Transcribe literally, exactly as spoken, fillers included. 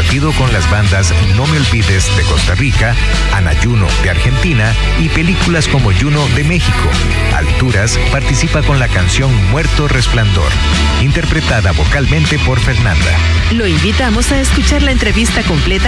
compartido con las bandas No Me Olvides de Costa Rica, Anayuno de Argentina y películas como Juno de México. Alturas participa con la canción Muerto Resplandor, interpretada vocalmente por Fernanda. Lo invitamos a escuchar la entrevista completa